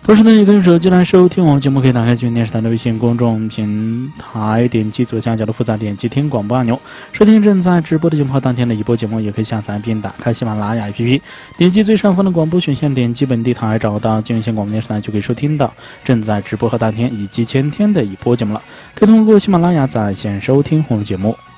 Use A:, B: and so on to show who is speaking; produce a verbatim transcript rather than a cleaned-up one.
A: 同时呢，也可以手机来收听我们节目，可以打开全电视台的微信公众平台，点击左下角的复杂，点击听广播按钮，收听正在直播的节目和当天的一播节目。也可以下载并打开喜马拉雅 A P P， 点击最上方的广播选项，点击本地台，找到金源县广播电视台，就可以收听到正在直播和当天以及前天的一播节目了。可以通过喜马拉雅在线收听我们节目。